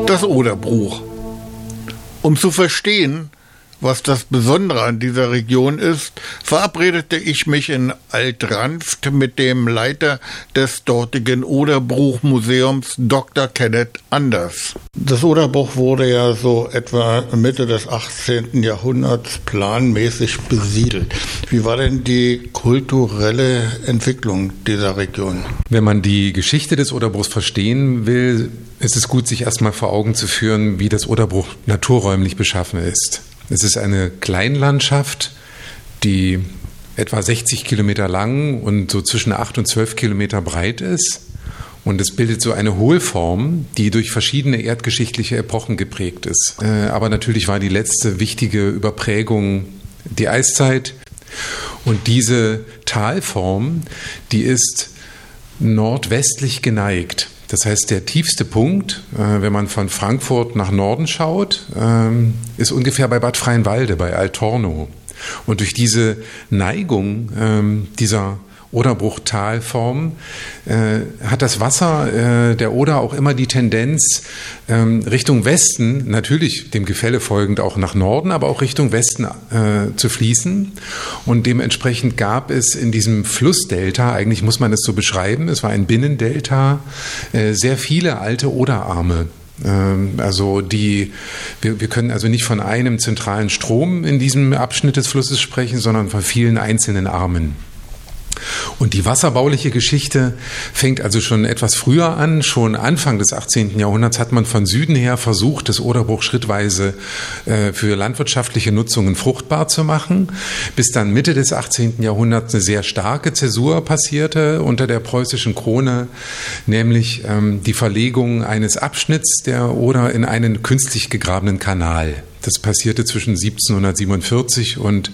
Das Oderbruch. Um zu verstehen, was das Besondere an dieser Region ist, verabredete ich mich in Alt-Ranft mit dem Leiter des dortigen Oderbruch-Museums, Dr. Kenneth Anders. Das Oderbruch wurde ja so etwa Mitte des 18. Jahrhunderts planmäßig besiedelt. Wie war denn die kulturelle Entwicklung dieser Region? Wenn man die Geschichte des Oderbruchs verstehen will, ist es gut, sich erstmal vor Augen zu führen, wie das Oderbruch naturräumlich beschaffen ist. Es ist eine Kleinlandschaft, die etwa 60 Kilometer lang und so zwischen 8 und 12 Kilometer breit ist. Und es bildet so eine Hohlform, die durch verschiedene erdgeschichtliche Epochen geprägt ist. Aber natürlich war die letzte wichtige Überprägung die Eiszeit. Und diese Talform, die ist nordwestlich geneigt. Das heißt, der tiefste Punkt, wenn man von Frankfurt nach Norden schaut, ist ungefähr bei Bad Freienwalde, bei Altorno. Und durch diese Neigung dieser Oderbruchtalform hat das Wasser der Oder auch immer die Tendenz Richtung Westen, natürlich dem Gefälle folgend auch nach Norden, aber auch Richtung Westen zu fließen. Und dementsprechend gab es in diesem Flussdelta, eigentlich muss man es so beschreiben, es war ein Binnendelta, sehr viele alte Oderarme. Also wir können also nicht von einem zentralen Strom in diesem Abschnitt des Flusses sprechen, sondern von vielen einzelnen Armen. Und die wasserbauliche Geschichte fängt also schon etwas früher an. Schon Anfang des 18. Jahrhunderts hat man von Süden her versucht, das Oderbruch schrittweise für landwirtschaftliche Nutzungen fruchtbar zu machen, bis dann Mitte des 18. Jahrhunderts eine sehr starke Zäsur passierte unter der preußischen Krone, nämlich die Verlegung eines Abschnitts der Oder in einen künstlich gegrabenen Kanal. Das passierte zwischen 1747 und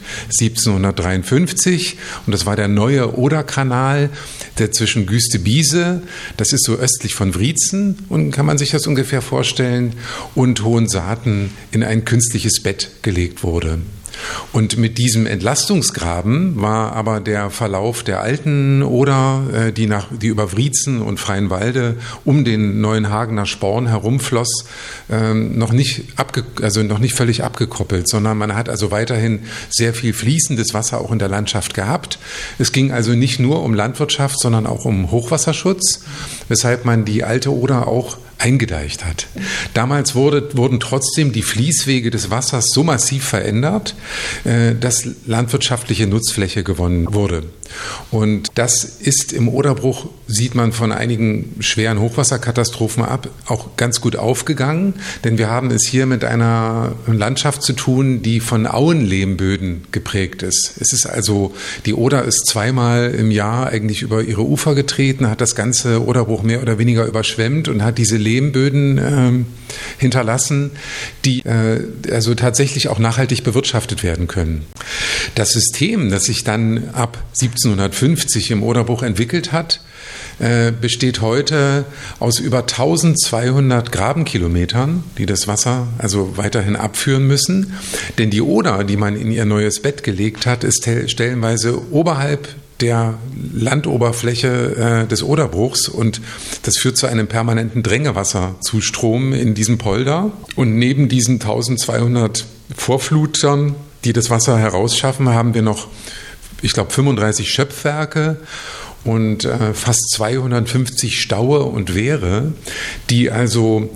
1753 und das war der neue Oderkanal, der zwischen Güstebiese, das ist so östlich von Wriezen, und kann man sich das ungefähr vorstellen, und Hohensaaten in ein künstliches Bett gelegt wurde. Und mit diesem Entlastungsgraben war aber der Verlauf der alten Oder, die über Wriezen und Freienwalde um den Neuenhagener Sporn herumfloss, noch nicht völlig abgekoppelt, sondern man hat also weiterhin sehr viel fließendes Wasser auch in der Landschaft gehabt. Es ging also nicht nur um Landwirtschaft, sondern auch um Hochwasserschutz, weshalb man die alte Oder auch eingedeicht hat. Damals wurden trotzdem die Fließwege des Wassers so massiv verändert, dass landwirtschaftliche Nutzfläche gewonnen wurde. Und das ist im Oderbruch, sieht man von einigen schweren Hochwasserkatastrophen ab, auch ganz gut aufgegangen, denn wir haben es hier mit einer Landschaft zu tun, die von Auenlehmböden geprägt ist. Es ist also, die Oder ist zweimal im Jahr eigentlich über ihre Ufer getreten, hat das ganze Oderbruch mehr oder weniger überschwemmt und hat diese Lehmböden hinterlassen, die also tatsächlich auch nachhaltig bewirtschaftet werden können. Das System, das sich dann ab 1750 im Oderbruch entwickelt hat, besteht heute aus über 1200 Grabenkilometern, die das Wasser also weiterhin abführen müssen. Denn die Oder, die man in ihr neues Bett gelegt hat, ist stellenweise oberhalb der Landoberfläche des Oderbruchs, und das führt zu einem permanenten Drängewasserzustrom in diesem Polder. Und neben diesen 1200 Vorflutern, die das Wasser herausschaffen, haben wir noch, ich glaube, 35 Schöpfwerke und fast 250 Staue und Wehre, die also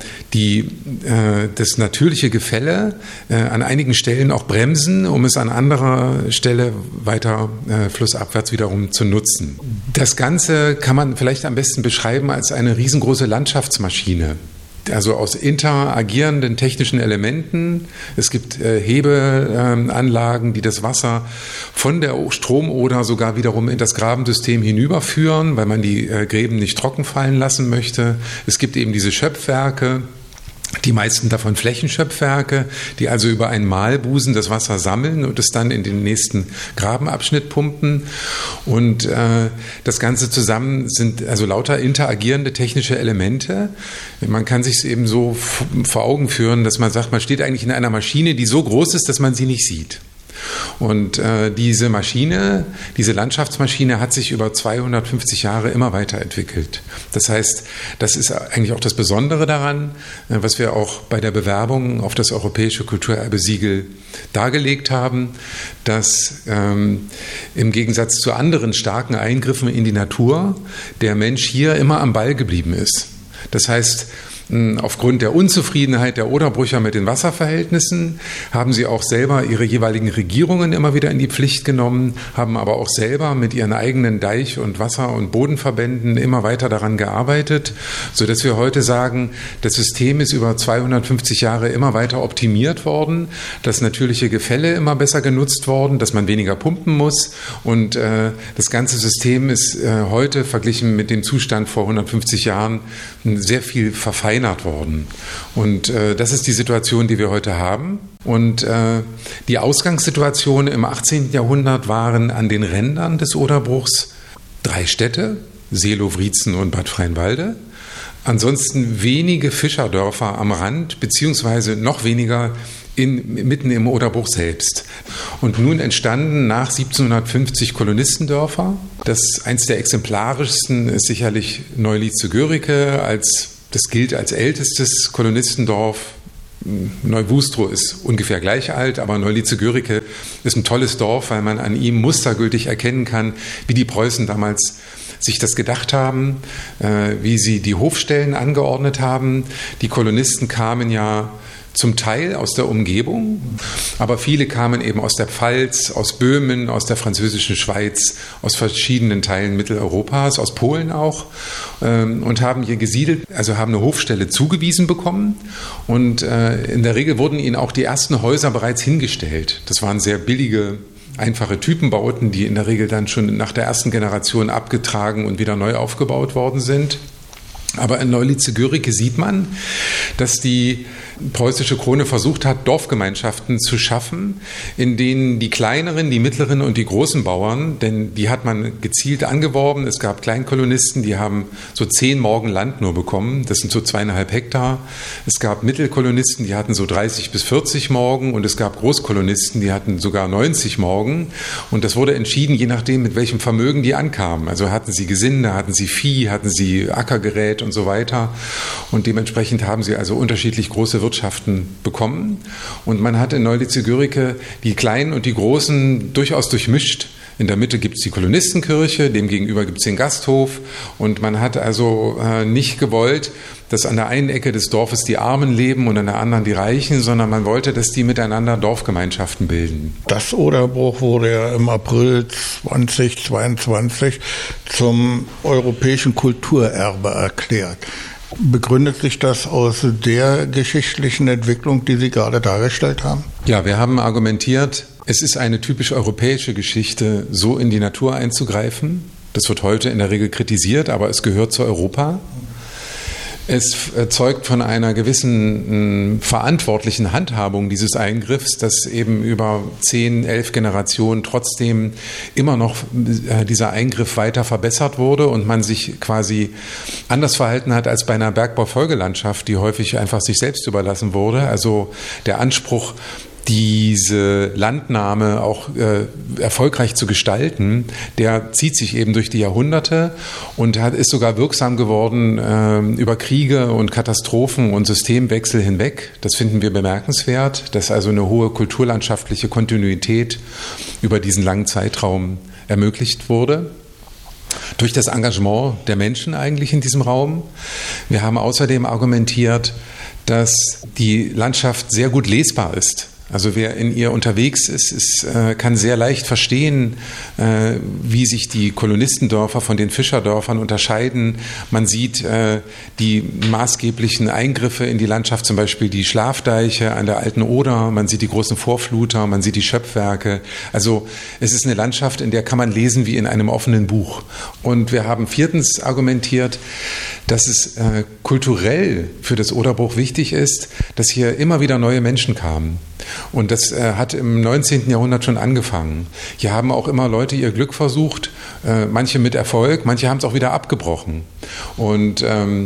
das natürliche Gefälle an einigen Stellen auch bremsen, um es an anderer Stelle weiter flussabwärts wiederum zu nutzen. Das Ganze kann man vielleicht am besten beschreiben als eine riesengroße Landschaftsmaschine. Also aus interagierenden technischen Elementen. Es gibt Hebeanlagen, die das Wasser von der Stromoder sogar wiederum in das Grabensystem hinüberführen, weil man die Gräben nicht trocken fallen lassen möchte. Es gibt eben diese Schöpfwerke, die meisten davon Flächenschöpfwerke, die also über einen Mahlbusen das Wasser sammeln und es dann in den nächsten Grabenabschnitt pumpen. Und das Ganze zusammen sind also lauter interagierende technische Elemente. Man kann sich es eben so vor Augen führen, dass man sagt, man steht eigentlich in einer Maschine, die so groß ist, dass man sie nicht sieht. Und diese Maschine, diese Landschaftsmaschine hat sich über 250 Jahre immer weiterentwickelt. Das heißt, das ist eigentlich auch das Besondere daran, was wir auch bei der Bewerbung auf das Europäische Kulturerbesiegel dargelegt haben, dass im Gegensatz zu anderen starken Eingriffen in die Natur der Mensch hier immer am Ball geblieben ist. Das heißt, aufgrund der Unzufriedenheit der Oderbrucher mit den Wasserverhältnissen haben sie auch selber ihre jeweiligen Regierungen immer wieder in die Pflicht genommen, haben aber auch selber mit ihren eigenen Deich- und Wasser- und Bodenverbänden immer weiter daran gearbeitet, sodass wir heute sagen, das System ist über 250 Jahre immer weiter optimiert worden, das natürliche Gefälle immer besser genutzt worden, dass man weniger pumpen muss und das ganze System ist heute verglichen mit dem Zustand vor 150 Jahren sehr viel verfeinert worden. Und das ist die Situation, die wir heute haben. Und die Ausgangssituation im 18. Jahrhundert waren an den Rändern des Oderbruchs 3 Städte, Seelow, Wriezen und Bad Freienwalde. Ansonsten wenige Fischerdörfer am Rand, beziehungsweise noch weniger mitten im Oderbruch selbst. Und nun entstanden nach 1750 Kolonistendörfer. Eins der exemplarischsten ist sicherlich Neulietze-Görike, das gilt als ältestes Kolonistendorf. Neuwustrow ist ungefähr gleich alt, aber Neulietze-Görike ist ein tolles Dorf, weil man an ihm mustergültig erkennen kann, wie die Preußen damals sich das gedacht haben, wie sie die Hofstellen angeordnet haben. Die Kolonisten kamen ja zum Teil aus der Umgebung, aber viele kamen eben aus der Pfalz, aus Böhmen, aus der französischen Schweiz, aus verschiedenen Teilen Mitteleuropas, aus Polen auch und haben hier gesiedelt, also haben eine Hofstelle zugewiesen bekommen und in der Regel wurden ihnen auch die ersten Häuser bereits hingestellt. Das waren sehr billige, einfache Typenbauten, die in der Regel dann schon nach der ersten Generation abgetragen und wieder neu aufgebaut worden sind. Aber in Neulietze-Görike sieht man, dass die preußische Krone versucht hat, Dorfgemeinschaften zu schaffen, in denen die kleineren, die mittleren und die großen Bauern, denn die hat man gezielt angeworben. Es gab Kleinkolonisten, die haben so 10 Morgen Land nur bekommen. Das sind so 2,5 Hektar. Es gab Mittelkolonisten, die hatten so 30 bis 40 Morgen und es gab Großkolonisten, die hatten sogar 90 Morgen. Und das wurde entschieden, je nachdem, mit welchem Vermögen die ankamen. Also hatten sie Gesinde, hatten sie Vieh, hatten sie Ackergerät und so weiter. Und dementsprechend haben sie also unterschiedlich große Wirtschaften bekommen. Und man hat in Neulietze-Görike die Kleinen und die Großen durchaus durchmischt. In der Mitte gibt es die Kolonistenkirche, demgegenüber gibt es den Gasthof. Und man hat also nicht gewollt, dass an der einen Ecke des Dorfes die Armen leben und an der anderen die Reichen, sondern man wollte, dass die miteinander Dorfgemeinschaften bilden. Das Oderbruch wurde ja im April 2022 zum europäischen Kulturerbe erklärt. Begründet sich das aus der geschichtlichen Entwicklung, die Sie gerade dargestellt haben? Ja, wir haben argumentiert, es ist eine typisch europäische Geschichte, so in die Natur einzugreifen. Das wird heute in der Regel kritisiert, aber es gehört zu Europa. Es zeugt von einer gewissen verantwortlichen Handhabung dieses Eingriffs, dass eben über 10, 11 Generationen trotzdem immer noch dieser Eingriff weiter verbessert wurde und man sich quasi anders verhalten hat als bei einer Bergbaufolgelandschaft, die häufig einfach sich selbst überlassen wurde. Also der Anspruch, diese Landnahme auch erfolgreich zu gestalten, der zieht sich eben durch die Jahrhunderte und ist sogar wirksam geworden über Kriege und Katastrophen und Systemwechsel hinweg. Das finden wir bemerkenswert, dass also eine hohe kulturlandschaftliche Kontinuität über diesen langen Zeitraum ermöglicht wurde. Durch das Engagement der Menschen eigentlich in diesem Raum. Wir haben außerdem argumentiert, dass die Landschaft sehr gut lesbar ist. Also wer in ihr unterwegs ist, kann sehr leicht verstehen, wie sich die Kolonistendörfer von den Fischerdörfern unterscheiden. Man sieht die maßgeblichen Eingriffe in die Landschaft, zum Beispiel die Schlafdeiche an der alten Oder, man sieht die großen Vorfluter, man sieht die Schöpfwerke. Also es ist eine Landschaft, in der kann man lesen wie in einem offenen Buch. Und wir haben viertens argumentiert, dass es kulturell für das Oderbruch wichtig ist, dass hier immer wieder neue Menschen kamen. Und das hat im 19. Jahrhundert schon angefangen. Hier haben auch immer Leute ihr Glück versucht, manche mit Erfolg, manche haben es auch wieder abgebrochen. Und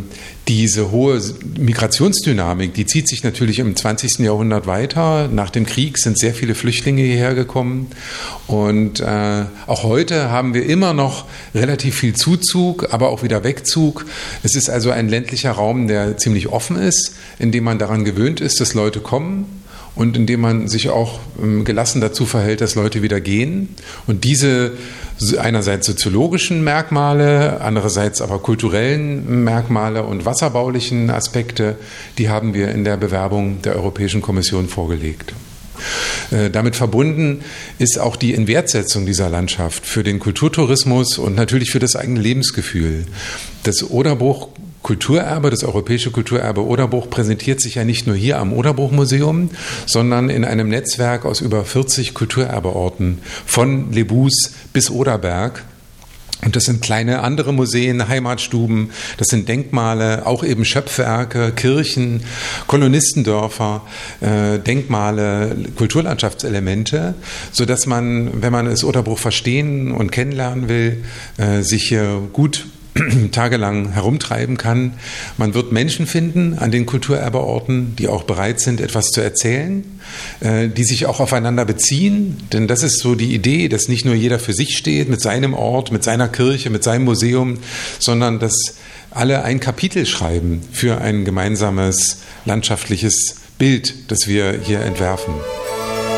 Diese hohe Migrationsdynamik, die zieht sich natürlich im 20. Jahrhundert weiter. Nach dem Krieg sind sehr viele Flüchtlinge hierher gekommen. Und auch heute haben wir immer noch relativ viel Zuzug, aber auch wieder Wegzug. Es ist also ein ländlicher Raum, der ziemlich offen ist, in dem man daran gewöhnt ist, dass Leute kommen. Und indem man sich auch gelassen dazu verhält, dass Leute wieder gehen. Und diese einerseits soziologischen Merkmale, andererseits aber kulturellen Merkmale und wasserbaulichen Aspekte, die haben wir in der Bewerbung der Europäischen Kommission vorgelegt. Damit verbunden ist auch die Inwertsetzung dieser Landschaft für den Kulturtourismus und natürlich für das eigene Lebensgefühl. Das Oderbruch Kulturerbe, das europäische Kulturerbe Oderbruch präsentiert sich ja nicht nur hier am Oderbruch-Museum, sondern in einem Netzwerk aus über 40 Kulturerbeorten, von Lebus bis Oderberg. Und das sind kleine andere Museen, Heimatstuben, das sind Denkmale, auch eben Schöpfwerke, Kirchen, Kolonistendörfer, Denkmale, Kulturlandschaftselemente, sodass man, wenn man das Oderbruch verstehen und kennenlernen will, sich hier gut tagelang herumtreiben kann. Man wird Menschen finden an den Kulturerbeorten, die auch bereit sind, etwas zu erzählen, die sich auch aufeinander beziehen, denn das ist so die Idee, dass nicht nur jeder für sich steht, mit seinem Ort, mit seiner Kirche, mit seinem Museum, sondern dass alle ein Kapitel schreiben für ein gemeinsames landschaftliches Bild, das wir hier entwerfen.